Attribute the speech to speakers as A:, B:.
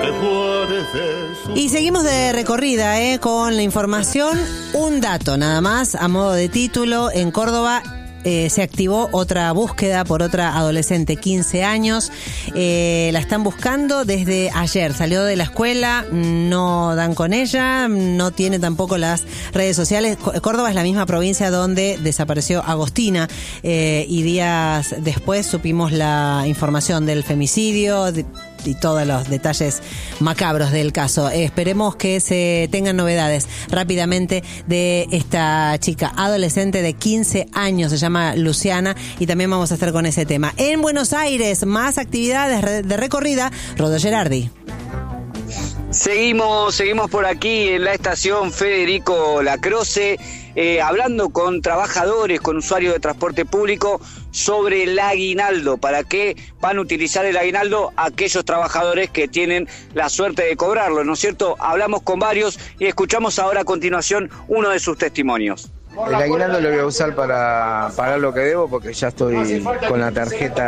A: Y seguimos de recorrida con la información. Un dato nada más, a modo de título. En Córdoba se activó otra búsqueda por otra adolescente, 15 años. La están buscando desde ayer. Salió de la escuela, no dan con ella, no tiene tampoco las redes sociales. Córdoba es la misma provincia donde desapareció Agostina y días después supimos la información del femicidio y todos los detalles macabros del caso. Esperemos que se tengan novedades rápidamente de esta chica adolescente de 15 años, se llama Luciana, y también vamos a estar con ese tema. En Buenos Aires, más actividades de recorrida. Rodo Gerardi.
B: Seguimos por aquí en la estación Federico Lacroze, hablando con trabajadores, con usuarios de transporte público sobre el aguinaldo. ¿Para qué van a utilizar el aguinaldo aquellos trabajadores que tienen la suerte de cobrarlo? ¿No es cierto? Hablamos con varios y escuchamos ahora a continuación uno de sus testimonios.
C: El aguinaldo lo voy a usar para pagar lo que debo, porque ya estoy con la tarjeta